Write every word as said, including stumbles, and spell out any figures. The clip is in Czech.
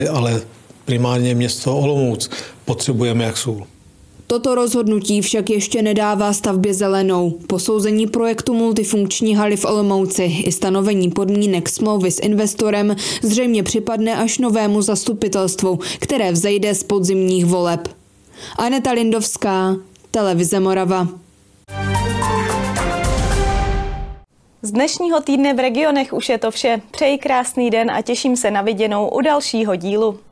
Ale primárně město Olomouc potřebujeme jak sůl. Toto rozhodnutí však ještě nedává stavbě zelenou. Posouzení projektu multifunkční haly v Olomouci i stanovení podmínek smlouvy s investorem zřejmě připadne až novému zastupitelstvu, které vzejde z podzimních voleb. Aneta Lindovská, Televize Morava. Z dnešního týdne v regionech už je to vše. Přeji krásný den a těším se na viděnou u dalšího dílu.